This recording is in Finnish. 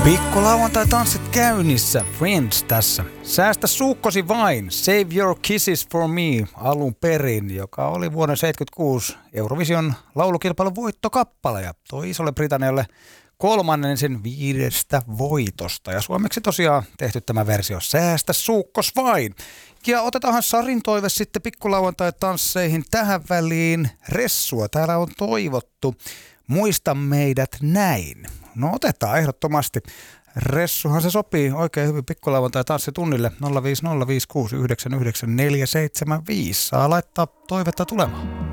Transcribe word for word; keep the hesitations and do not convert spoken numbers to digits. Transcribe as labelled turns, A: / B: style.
A: Pikkulauantai-tanssit käynnissä, Friends tässä. Säästä suukkosi vain, Save Your Kisses for Me alun perin, joka oli vuoden seitsemänkymmentäkuusi Eurovision laulukilpailun voittokappale ja toi Isolle Britannialle kolmannen sen viidestä voitosta. Ja suomeksi tosiaan tehty tämä versio, Säästä suukkos vain. Ja otetaanhan Sarin toive sitten pikkulauantai-tansseihin tähän väliin. Ressua täällä on toivottu. Muista meidät näin. No otetaan ehdottomasti. Ressuhan se sopii oikein hyvin pikkulauantai-tanssitunnille nolla viisi nolla viisi kuusi yhdeksän yhdeksän neljä seitsemän viisi. Saa laittaa toivetta tulemaan.